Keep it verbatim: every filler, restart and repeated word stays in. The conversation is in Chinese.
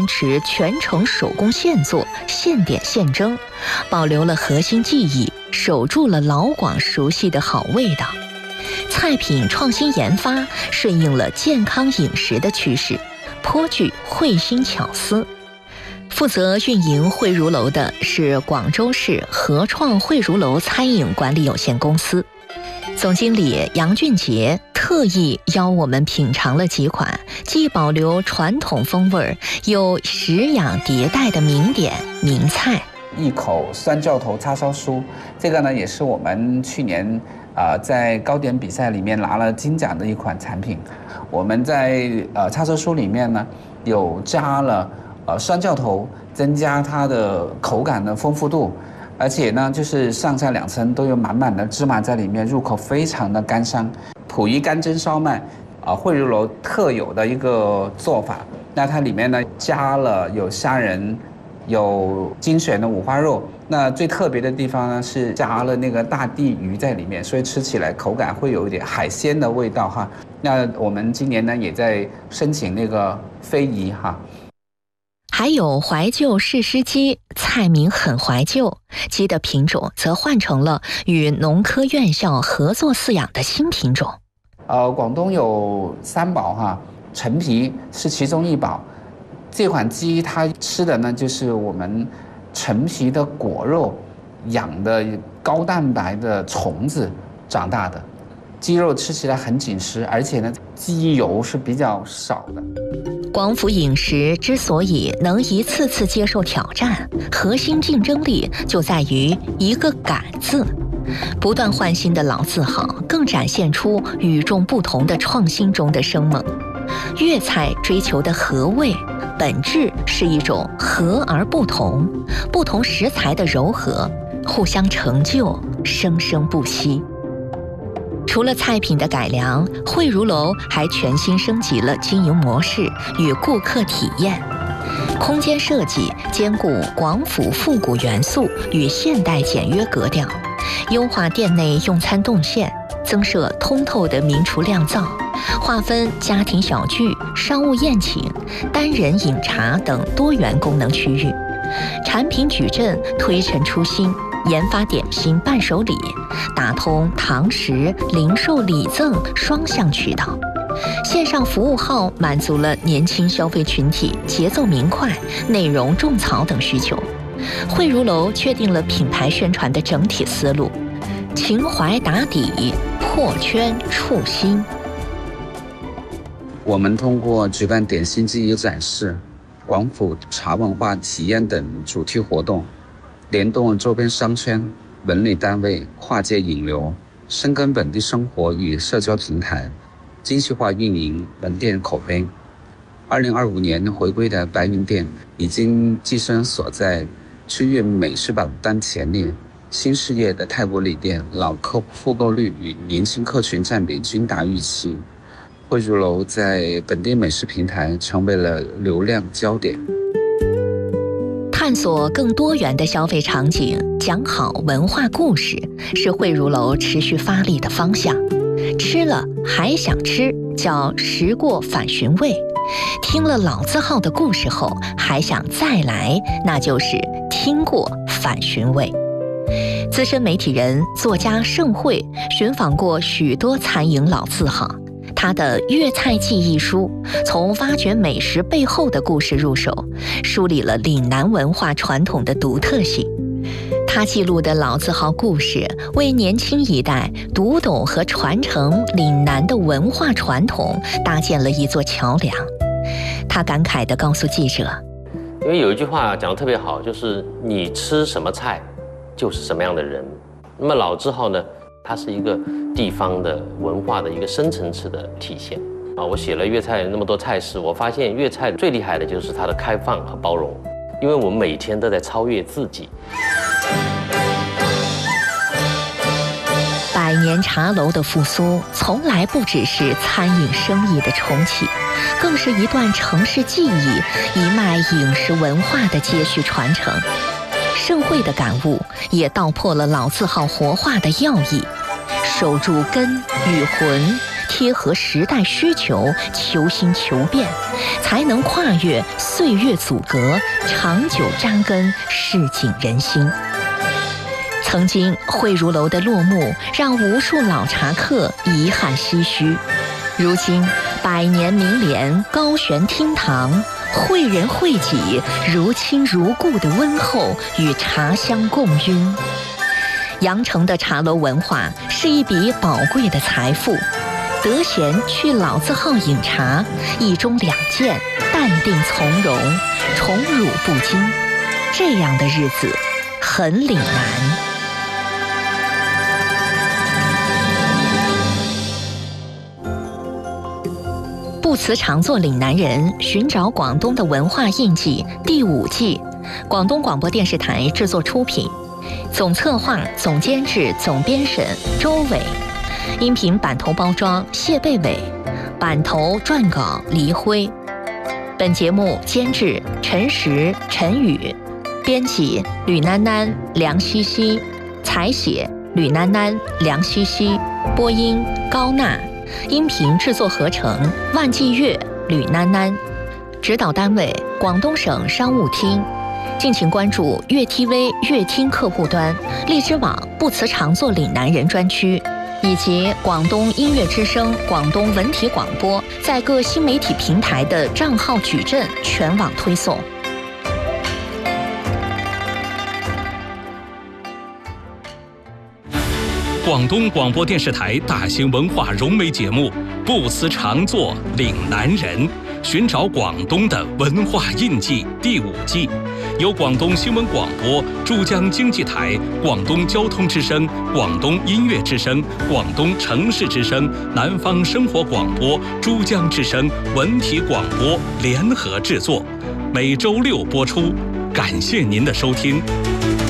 持全程手工现做、现点现蒸，保留了核心技艺，守住了老广熟悉的好味道。菜品创新研发顺应了健康饮食的趋势，颇具慧心巧思。负责运营汇如楼的是广州市合创汇如楼餐饮管理有限公司。总经理杨俊杰特意邀我们品尝了几款既保留传统风味又食养迭代的名点名菜。 一口酸教头叉烧酥，这个呢也是我们去年啊、呃、在糕点比赛里面拿了金奖的一款产品。我们在呃叉烧酥里面呢有加了呃酸教头，增加它的口感的丰富度，而且呢就是上下两层都有满满的芝麻在里面，入口非常的干香。溥仪干蒸烧麦啊，汇如楼特有的一个做法。那它里面呢加了有虾仁，有精选的五花肉。那最特别的地方呢是加了那个大地鱼在里面，所以吃起来口感会有一点海鲜的味道哈。那我们今年呢也在申请那个非遗哈。 还有怀旧士师鸡，菜名很怀旧，鸡的品种则换成了与农科院校合作饲养的新品种。 呃，广东有三宝哈，陈皮是其中一宝。这款鸡它吃的呢就是我们陈皮的果肉养的高蛋白的虫子长大的，鸡肉吃起来很紧实，而且呢鸡油是比较少的。 广府饮食之所以能一次次接受挑战，核心竞争力就在于一个敢字。不断换新的老字号更展现出与众不同的创新中的生猛。粤菜追求的和味本质是一种和而不同，不同食材的柔和，互相成就，生生不息。除了菜品的改良，汇如楼还全新升级了经营模式与顾客体验。空间设计兼顾广府复古元素与现代简约格调，优化店内用餐动线，增设通透的名厨酿造，划分家庭小聚、商务宴请、单人饮茶等多元功能区域。产品矩阵推陈出新，研发点心伴手礼，打通堂食、零售礼赠双向渠道。线上服务号满足了年轻消费群体节奏明快、内容种草等需求。汇如楼确定了品牌宣传的整体思路，情怀打底，破圈触新。 我们通过举办点心记忆展示、广府茶文化体验等主题活动，联动周边商圈、文旅单位、跨界引流，深耕本地生活与社交平台，精细化运营门店口碑。二零二五年回归的白云店已经跻身所在区域美食榜单前列。新事业的泰国里店老客户复购率与年轻客群占比均达预期。汇如楼在本地美食平台成为了流量焦点。 探索更多元的消费场景，讲好文化故事，是汇如楼持续发力的方向。吃了还想吃，叫食过返寻味；听了老字号的故事后，还想再来，那就是听过返寻味。资深媒体人、作家盛慧寻访过许多餐饮老字号。他的《粤菜记忆书》从挖掘美食背后的故事入手，梳理了岭南文化传统的独特性。他记录的老字号故事，为年轻一代读懂和传承岭南的文化传统搭建了一座桥梁。他感慨地告诉记者：“ 因为有一句话讲得特别好，就是你吃什么菜，就是什么样的人。那么老字号呢？”它是一个地方的文化的一个深层次的体现啊！我写了粤菜那么多菜式，我发现粤菜最厉害的就是它的开放和包容，因为我们每天都在超越自己。 百年茶楼的复苏，从来不只是餐饮生意的重启，更是一段城市记忆、一脉饮食文化的接续传承。盛慧的感悟也道破了老字号活化的要义，守住根与魂， 贴合时代需求，求新求变，才能跨越岁月阻隔，长久扎根市井人心。曾经汇如楼的落幕，让无数老茶客遗憾唏嘘。如今百年名联高悬厅堂，会人会己，如亲如故的温厚与茶香共晕。羊城的茶楼文化是一笔宝贵的财富。得闲去老字号饮茶，一盅两件，淡定从容，宠辱不惊。这样的日子很岭南。不辞常作岭南人，寻找广东的文化印记第五季，广东广播电视台制作出品，总策划、总监制、总编审周伟，音频版头包装谢贝伟，版头撰稿黎辉。本节目监制陈实、陈宇，编辑吕囡囡、梁西西，采写吕囡囡、梁西西，播音高娜。音频制作合成万季月、吕囡囡，指导单位广东省商务厅。敬请关注粤 T V 粤听客户端、荔枝网不辞常作岭南人专区，以及广东音乐之声、广东文体广播在各新媒体平台的账号矩阵全网推送。 广东广播电视台大型文化融媒节目《不辞常作岭南人》，寻找广东的文化印记第五季，由广东新闻广播、珠江经济台、广东交通之声、广东音乐之声、广东城市之声、南方生活广播、珠江之声、文体广播联合制作，每周六播出。感谢您的收听。